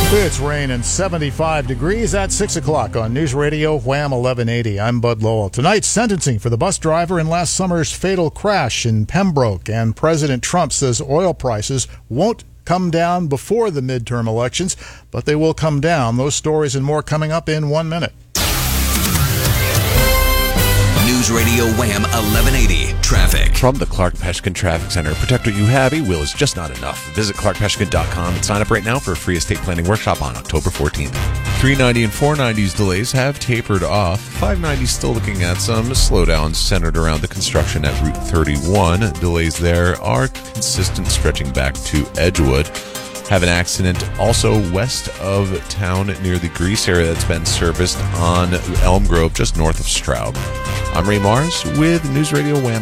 It's rain and 75 degrees at 6 o'clock on News Radio Wham 1180. I'm Bud Lowell. Tonight's sentencing for the bus driver in last summer's fatal crash in Pembroke. And President Trump says oil prices won't come down before the midterm elections, but they will come down. Those stories and more coming up in 1 minute. News Radio Wham 1180 Traffic. From the Clark Peshkin Traffic Center, protect what you have. E-Will is just not enough. Visit clarkpeshkin.com and sign up right now for a free estate planning workshop on October 14th. 390 and 490's delays have tapered off. 590 still looking at some slowdowns centered around the construction at Route 31. Delays there are consistent, stretching back to Edgewood. Have an accident also west of town near the Grease area that's been serviced on Elm Grove, just north of Straub. I'm Ray Mars with News Radio Wham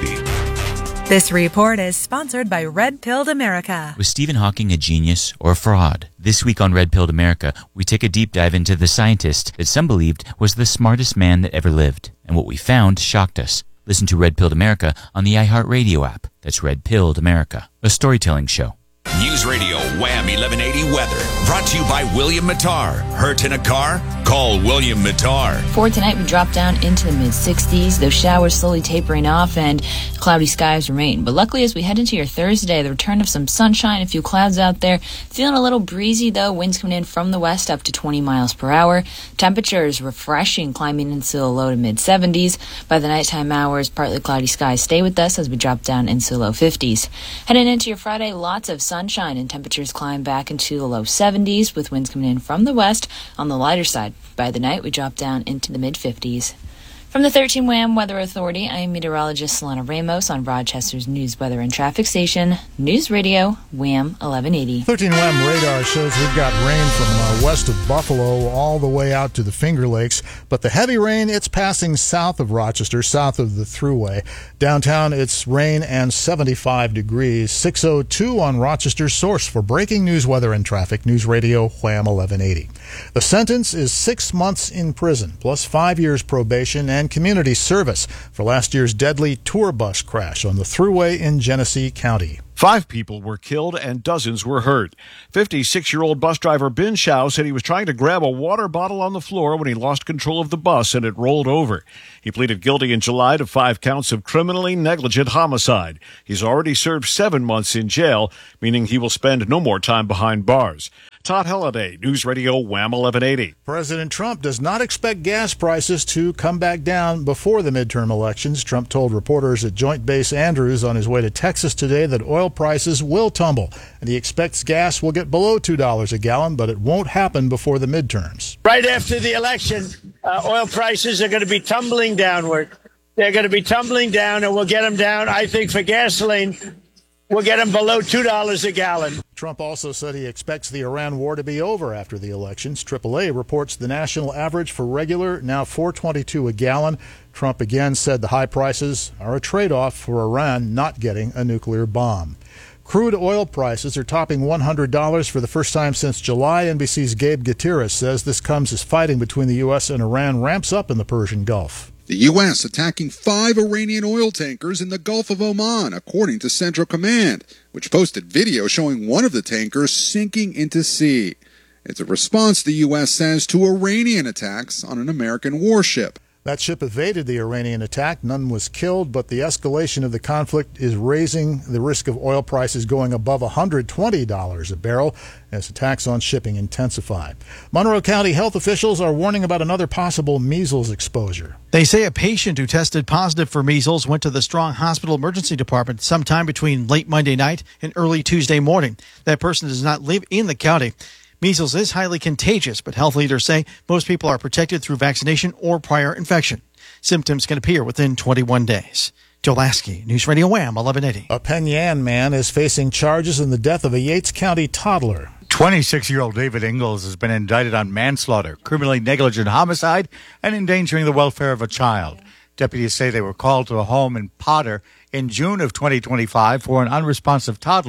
1180. This report is sponsored by Red Pilled America. Was Stephen Hawking a genius or a fraud? This week on Red Pilled America, we take a deep dive into the scientist that some believed was the smartest man that ever lived. And what we found shocked us. Listen to Red Pilled America on the iHeartRadio app. That's Red Pilled America, a storytelling show. News Radio Wham 1180 Weather. Brought to you by William Mattar. Hurt in a car? Call William Mattar. For tonight, we drop down into the mid-60s. Those showers slowly tapering off and cloudy skies remain. But luckily, as we head into your Thursday, the return of some sunshine, a few clouds out there. Feeling a little breezy, though. Winds coming in from the west up to 20 miles per hour. Temperatures refreshing, climbing into the low to mid-70s. By the nighttime hours, partly cloudy skies stay with us as we drop down into the low 50s. Heading into your Friday, lots of sunshine and temperatures climb back into the low 70s with winds coming in from the west on the lighter side. By the night, we drop down into the mid-50s. From the 13 Wham Weather Authority, I am meteorologist Solana Ramos on Rochester's news, weather, and traffic station, News Radio Wham 1180. 13 Wham radar shows we've got rain from west of Buffalo all the way out to the Finger Lakes, but the heavy rain, it's passing south of Rochester, south of the Thruway. Downtown, it's rain and 75 degrees. 6:02 on Rochester's source for breaking news, weather, and traffic, News Radio Wham 1180. The sentence is 6 months in prison, plus 5 years probation and community service for last year's deadly tour bus crash on the Thruway in Genesee County. 5 people were killed and dozens were hurt. 56-year-old bus driver Ben Shao said he was trying to grab a water bottle on the floor when he lost control of the bus and it rolled over. He pleaded guilty in July to 5 counts of criminally negligent homicide. He's already served 7 months in jail, meaning he will spend no more time behind bars. Todd Halliday, News Radio Wham 1180. President Trump does not expect gas prices to come back down before the midterm elections. Trump told reporters at Joint Base Andrews on his way to Texas today that oil prices will tumble, and he expects gas will get below $2 a gallon, but it won't happen before the midterms. Right after the election, oil prices are going to be tumbling downward. They're going to be tumbling down, and we'll get them down, I think, for gasoline. We'll get them below $2 a gallon. Trump also said he expects the Iran war to be over after the elections. AAA reports the national average for regular now $4.22 a gallon. Trump again said the high prices are a trade-off for Iran not getting a nuclear bomb. Crude oil prices are topping $100 for the first time since July. NBC's Gabe Gutierrez says this comes as fighting between the U.S. and Iran ramps up in the Persian Gulf. The U.S. attacking 5 Iranian oil tankers in the Gulf of Oman, according to Central Command, which posted video showing one of the tankers sinking into sea. It's a response, the U.S. says, to Iranian attacks on an American warship. That ship evaded the Iranian attack. None was killed, but the escalation of the conflict is raising the risk of oil prices going above $120 a barrel as attacks on shipping intensify. Monroe County health officials are warning about another possible measles exposure. They say a patient who tested positive for measles went to the Strong Hospital Emergency Department sometime between late Monday night and early Tuesday morning. That person does not live in the county. Measles is highly contagious, but health leaders say most people are protected through vaccination or prior infection. Symptoms can appear within 21 days. Joe Lasky, News Radio Wham 1180. A Penn Yan man is facing charges in the death of a Yates County toddler. 26-year-old David Ingalls has been indicted on manslaughter, criminally negligent homicide, and endangering the welfare of a child. Deputies say they were called to a home in Potter in June of 2025 for an unresponsive toddler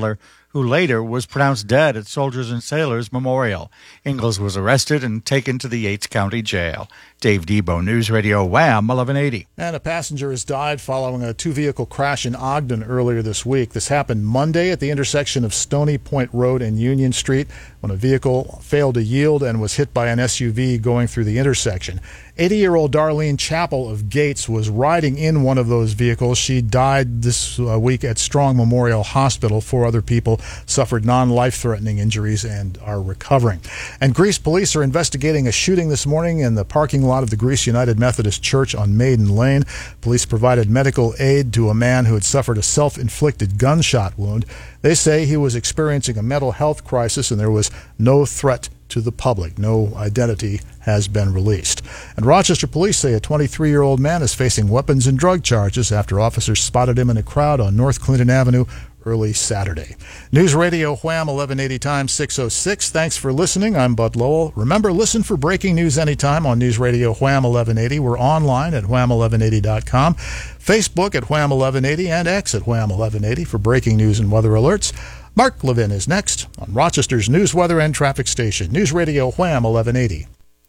who later was pronounced dead at Soldiers and Sailors Memorial. Ingalls was arrested and taken to the Yates County Jail. Dave Debo, News Radio Wham 1180. And a passenger has died following a two-vehicle crash in Ogden earlier this week. This happened Monday at the intersection of Stony Point Road and Union Street when a vehicle failed to yield and was hit by an SUV going through the intersection. 80-year-old Darlene Chappell of Gates was riding in one of those vehicles. She died this week at Strong Memorial Hospital. 4 other people suffered non-life-threatening injuries and are recovering. And Greece police are investigating a shooting this morning in the parking lot of the Greece United Methodist Church on Maiden Lane. Police provided medical aid to a man who had suffered a self-inflicted gunshot wound. They say he was experiencing a mental health crisis and there was no threat to the public. No identity has been released. And Rochester police say a 23-year-old man is facing weapons and drug charges after officers spotted him in a crowd on North Clinton Avenue early Saturday. News Radio Wham 1180 times 606. Thanks for listening. I'm Bud Lowell. Remember, listen for breaking news anytime on News Radio Wham 1180. We're online at wham1180.com, Facebook at Wham 1180, and X at Wham 1180 for breaking news and weather alerts. Mark Levin is next on Rochester's news, weather, and traffic station, News Radio Wham 1180.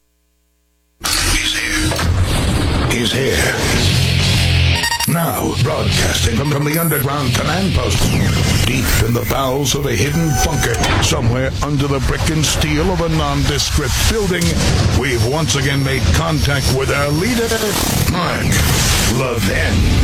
He's here. Now, broadcasting from the underground command post, deep in the bowels of a hidden bunker, somewhere under the brick and steel of a nondescript building, we've once again made contact with our leader, Mark Levin.